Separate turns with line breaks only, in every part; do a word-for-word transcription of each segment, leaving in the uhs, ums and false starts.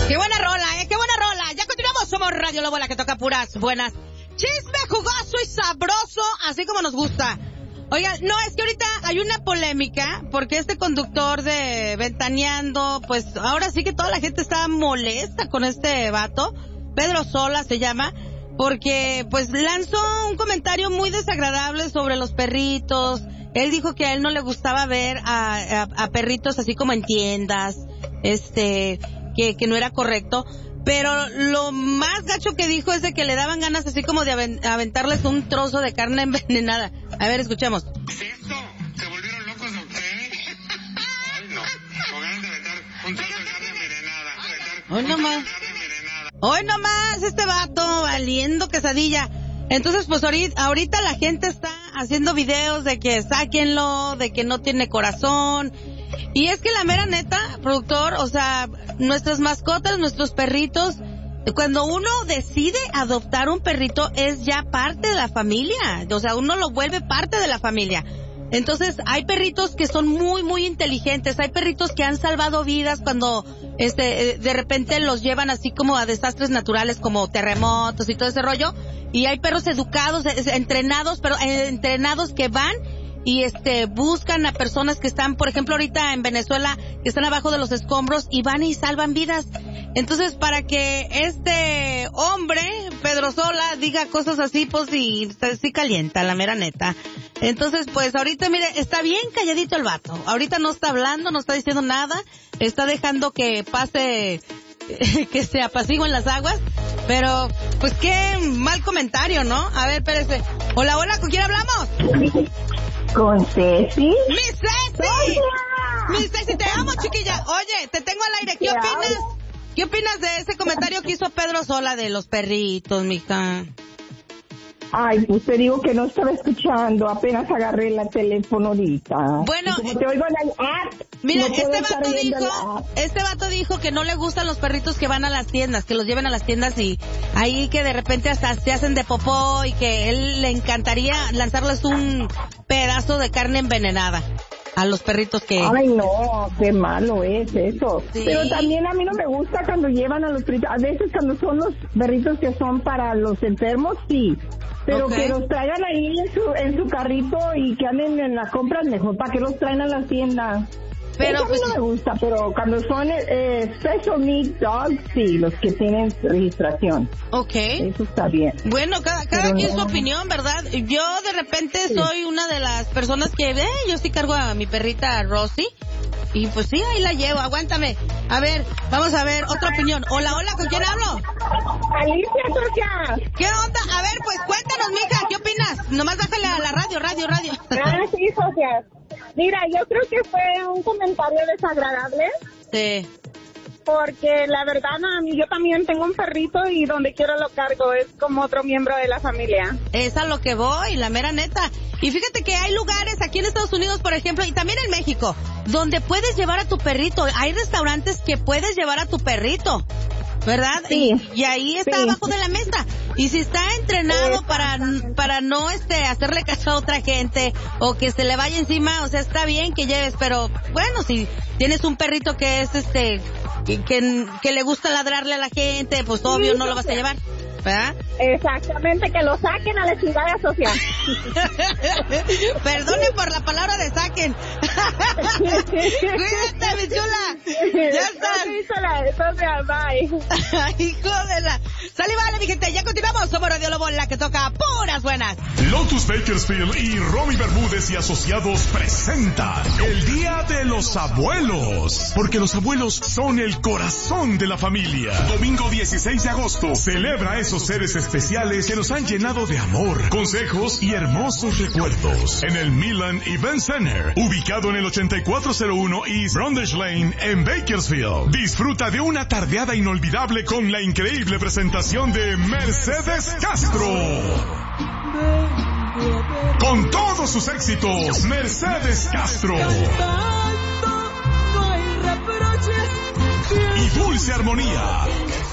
Qué buena rola, ¿eh? Qué buena rola. Ya continuamos, somos Radio Lobo, la que toca puras buenas. Chisme jugoso y sabroso, así como nos gusta. Oiga, no, es que ahorita hay una polémica, porque este conductor de Ventaneando, pues ahora sí que toda la gente está molesta con este vato. Pedro Sola se llama, porque pues lanzó un comentario muy desagradable sobre los perritos. Él dijo que a él no le gustaba ver a, a, a perritos así como en tiendas, este, que, que no era correcto. Pero lo más gacho que dijo es de que le daban ganas así como de aventarles un trozo de carne envenenada. A ver, escuchemos.
¿Qué es esto? ¿Se volvieron locos o qué? Ay, no. Con ganas de aventar un trozo de carne envenenada.
Hoy nomás. Hoy nomás este vato valiendo quesadilla. Entonces, pues ahorita, ahorita la gente está haciendo videos de que sáquenlo, de que no tiene corazón. Y es que la mera neta, productor, o sea, nuestras mascotas, nuestros perritos, cuando uno decide adoptar un perrito es ya parte de la familia. O sea, uno lo vuelve parte de la familia. Entonces, hay perritos que son muy, muy inteligentes. Hay perritos que han salvado vidas cuando, este, de repente los llevan así como a desastres naturales como terremotos y todo ese rollo. Y hay perros educados, entrenados, pero eh, entrenados que van y este buscan a personas que están, por ejemplo, ahorita en Venezuela, que están abajo de los escombros y van y salvan vidas. Entonces, para que este hombre, Pedro Sola, diga cosas así, pues sí, sí calienta, la mera neta. Entonces, pues ahorita, mire, está bien calladito el vato. Ahorita no está hablando, no está diciendo nada, está dejando que pase, que se apaciguen las aguas. Pero, pues qué mal comentario, ¿no? A ver, espérese. Hola, hola, ¿con quién hablamos?
Con Ceci.
¡Mi Ceci! ¡Mi Ceci, te amo, chiquilla! Oye, te tengo al aire, ¿qué opinas? ¿Qué opinas de ese comentario que hizo Pedro Sola de los perritos, mija?
Ay, pues te digo que no estaba escuchando, apenas agarré el teléfono ahorita.
Bueno,
como te oigo en la app,
mira,
no
este vato dijo, este vato dijo que no le gustan los perritos que van a las tiendas, que los lleven a las tiendas y ahí que de repente hasta se hacen de popó y que él le encantaría lanzarles un pedazo de carne envenenada a los perritos que...
Ay, no, qué malo es eso.
Sí.
Pero también a mí no me gusta cuando llevan a los perritos. A veces cuando son los perritos que son para los enfermos, sí. Pero
Okay.
que los traigan ahí en su, en su carrito y que anden en las compras, mejor. ¿Para que los traen a las tiendas?
Pero
eso a mí
pues,
no me gusta, pero cuando son eh, special needs dogs, sí, los que tienen registración.
Ok.
Eso está bien.
Bueno, cada, cada
Pero
quien
no.
su opinión, ¿verdad? Yo de repente
Sí.
soy una de las personas que, eh, yo sí cargo a mi perrita Rosy. Y pues sí, ahí la llevo, aguántame. A ver, vamos a ver, otra opinión. Hola, hola, ¿con quién hablo?
Alicia, Socia.
¿Qué onda? A ver, pues cuéntanos, mija, ¿qué opinas? Nomás bájale a la radio, radio, radio.
Ah, sí, Socia. Mira, yo creo que fue un comentario desagradable.
Sí.
Porque la verdad, a mí yo también tengo un perrito y donde quiero lo cargo, es como otro miembro de la familia.
Es a lo que voy, la mera neta. Y fíjate que hay lugares aquí en Estados Unidos, por ejemplo, y también en México, donde puedes llevar a tu perrito. Hay restaurantes que puedes llevar a tu perrito, ¿verdad?
Sí.
Y, y ahí está
Sí.
abajo de la mesa. Y si está entrenado para para no este hacerle caso a otra gente o que se le vaya encima, o sea, está bien que lleves, pero bueno, si tienes un perrito que es este que, que, que le gusta ladrarle a la gente, pues obvio no lo vas a llevar, ¿verdad?
Exactamente, que lo saquen a la chingada, Socia.
Perdonen por la palabra de saquen. Cuídate, mi chula. Ya estás.
Socia, bye.
Hijo de la... Sale, vale, mi gente, ya continuamos. Somos Radio Lobo, la que toca puras buenas.
Lotus Bakersfield y Romy Bermúdez y Asociados presentan el Día de los Abuelos. Porque los abuelos son el corazón de la familia. Domingo dieciséis de agosto, celebra a esos seres especiales que nos han llenado de amor, consejos y hermosos recuerdos. En el Milan Event Center, ubicado en el ochenta y cuatro cero uno East Brundage Lane en Bakersfield. Disfruta de una tardeada inolvidable con la increíble presentación de Mercedes Castro. Con todos sus éxitos, Mercedes Castro. Y Dulce dulce armonía.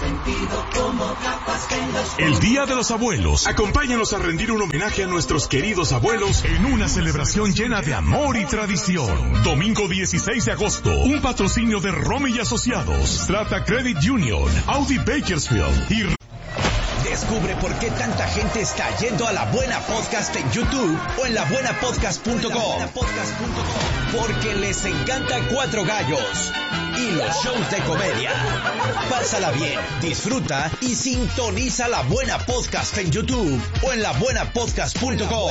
El Día de los Abuelos. Acompáñanos a rendir un homenaje a nuestros queridos abuelos en una celebración llena de amor y tradición. Domingo dieciséis de agosto, un patrocinio de Romy y Asociados, Strata Credit Union, Audi Bakersfield y...
Descubre por qué tanta gente está yendo a La Buena Podcast en YouTube o en la buena podcast punto com. Porque les encanta Cuatro Gallos y los shows de comedia. Pásala bien, disfruta y sintoniza La Buena Podcast en YouTube o en la buena podcast punto com.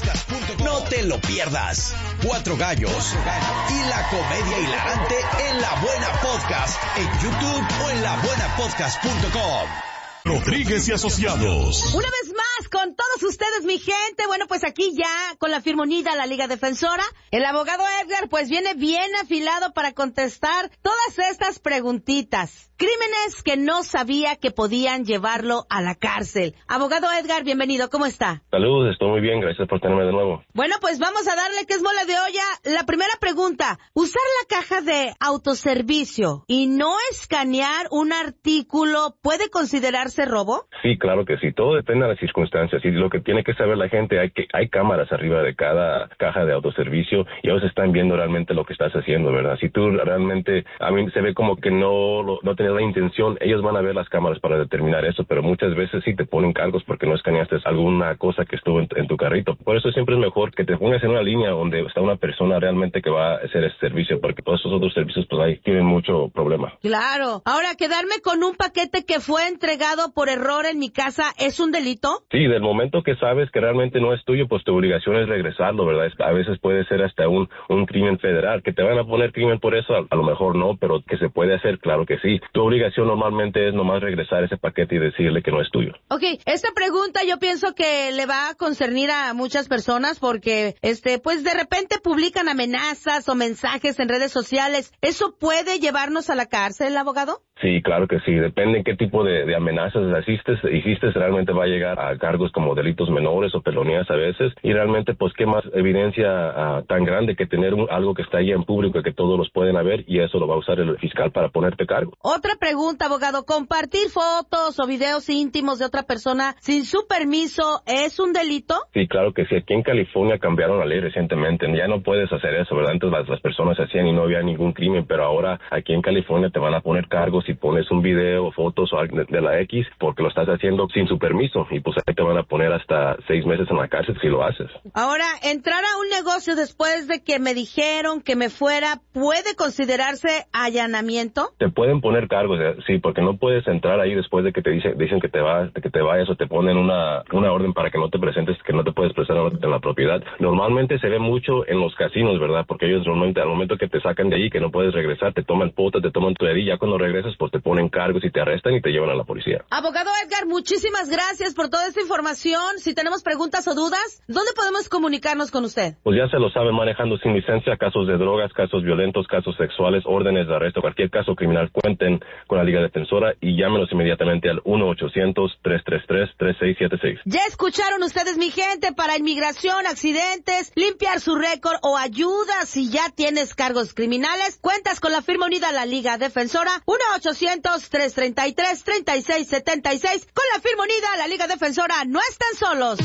No te lo pierdas. Cuatro Gallos y la comedia hilarante en La Buena Podcast en YouTube o en la buena podcast punto com.
Rodríguez y Asociados.
Una vez más con todos ustedes, mi gente. Bueno, pues aquí ya con la firma unida, la Liga Defensora, el abogado Edgar pues viene bien afilado para contestar todas estas preguntitas. Crímenes que no sabía que podían llevarlo a la cárcel. Abogado Edgar, bienvenido, ¿cómo está?
Saludos, estoy muy bien, gracias por tenerme de nuevo.
Bueno, pues vamos a darle que es mole de olla. La primera pregunta, usar la caja de autoservicio y no escanear un artículo, ¿puede considerarse robo?
Sí, claro que sí, todo depende de las circunstancias y lo que tiene que saber la gente, hay que hay cámaras arriba de cada caja de autoservicio y ellos están viendo realmente lo que estás haciendo, ¿verdad? Si tú realmente, a mí se ve como que no, no tenías la intención, ellos van a ver las cámaras para determinar eso, pero muchas veces sí te ponen cargos porque no escaneaste alguna cosa que estuvo en, en tu carrito. Por eso siempre es mejor que te pongas en una línea donde está una persona realmente que va a hacer ese servicio, porque todos esos otros servicios pues ahí tienen mucho problema.
Claro. Ahora, quedarme con un paquete que fue entregado por error en mi casa, ¿es un delito?
Sí, del momento que sabes que realmente no es tuyo, pues tu obligación es regresarlo, ¿verdad? A veces puede ser hasta un, un crimen federal. ¿Que te van a poner crimen por eso? A, a lo mejor no, pero que se puede hacer, claro que sí. Tu obligación normalmente es nomás regresar ese paquete y decirle que no es tuyo.
Ok, esta pregunta yo pienso que le va a concernir a muchas personas porque, este, pues de repente publican amenazas o mensajes en redes sociales. ¿Eso puede llevarnos a la cárcel, abogado?
Sí, claro que sí. Depende en qué tipo de, de amenazas hiciste, hiciste, realmente va a llegar a cargos como delitos menores o felonías a veces. Y realmente, pues, qué más evidencia uh, tan grande que tener un, algo que está ahí en público y que todos los pueden ver, y eso lo va a usar el fiscal para ponerte cargo.
Otra pregunta, abogado. ¿Compartir fotos o videos íntimos de otra persona sin su permiso es un delito?
Sí, claro que sí. Aquí en California cambiaron la ley recientemente. Ya no puedes hacer eso, ¿verdad? Antes las, las personas hacían y no había ningún crimen, pero ahora aquí en California te van a poner cargos si pones un video o fotos de, de la X porque lo estás haciendo sin su permiso, y pues ahí te van a poner hasta seis meses en la cárcel si lo haces.
Ahora, entrar a un negocio después de que me dijeron que me fuera, ¿puede considerarse allanamiento?
Te pueden poner cargos, sí, porque no puedes entrar ahí después de que te dicen, dicen que te vas, que te vayas, o te ponen una, una orden para que no te presentes, que no te puedes presentar en la propiedad. Normalmente se ve mucho en los casinos, ¿verdad? Porque ellos normalmente al momento que te sacan de ahí, que no puedes regresar, te toman fotos, te toman tu I D, ya cuando regresas pues te ponen cargos y te arrestan y te llevan a la policía.
Abogado Edgar, muchísimas gracias por toda esta información. Si tenemos preguntas o dudas, ¿dónde podemos comunicarnos con usted?
Pues ya se lo sabe, manejando sin licencia, casos de drogas, casos violentos, casos sexuales, órdenes de arresto, cualquier caso criminal, cuenten con la Liga Defensora y llámenos inmediatamente al uno ochocientos, tres tres tres, tres seis siete seis.
Ya escucharon ustedes, mi gente, para inmigración, accidentes, limpiar su récord o ayuda si ya tienes cargos criminales, cuentas con la firma unida, la Liga Defensora, uno ochocientos, tres tres tres, tres seis siete seis. Con la firma unida, la Liga Defensora, no están solos.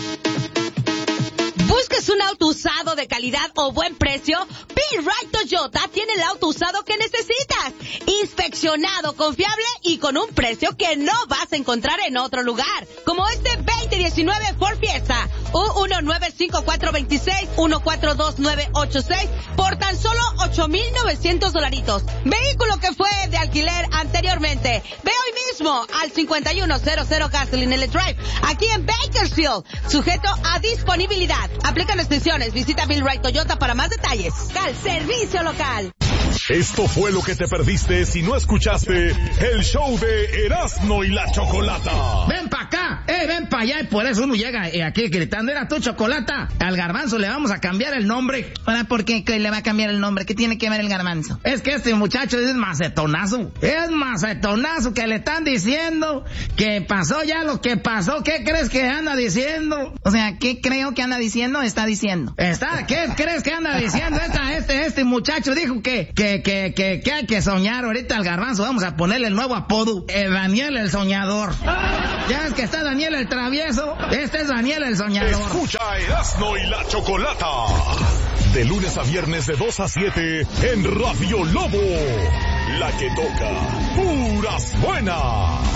¿Buscas un auto usado de calidad o buen precio? Bill Wright Toyota tiene el auto usado que necesitas. Inspeccionado, confiable y con un precio que no vas a encontrar en otro lugar. Como este veinte diecinueve Ford Fiesta. U uno nueve cinco cuatro dos seis, uno cuatro dos nueve ocho seis por tan solo ocho mil novecientos dolaritos. Vehículo que fue de alquiler anteriormente. Ve hoy mismo al cincuenta y uno cero cero Gasoline Drive, aquí en Bakersfield, sujeto a disponibilidad. Aplican restricciones. Visita Bill Wright Toyota para más detalles. Cal Servicio Local.
Esto fue lo que te perdiste si no escuchaste el show de Erasmo y la Chocolata.
Ven pa' acá, eh, ven pa' allá, y por eso uno llega eh, aquí gritando, era tu Chocolata. Al Garbanzo le vamos a cambiar el nombre.
Ahora, ¿por qué le va a cambiar el nombre? ¿Qué tiene que ver el Garbanzo?
Es que este muchacho es macetonazo. Es macetonazo que le están diciendo que pasó ya lo que pasó. ¿Qué crees que anda diciendo?
O sea, ¿qué creo que anda diciendo? Está diciendo.
Está, ¿qué crees que anda diciendo? Esta, este, este muchacho dijo que, que que, que, que, que hay que soñar ahorita al Garbanzo. Vamos a ponerle el nuevo apodo. Eh, Daniel el Soñador. Ya es que está Daniel el Travieso. Este es Daniel el Soñador.
Escucha Erasmo y la Chocolata. De lunes a viernes de dos a siete en Radio Lobo. La que toca puras buenas.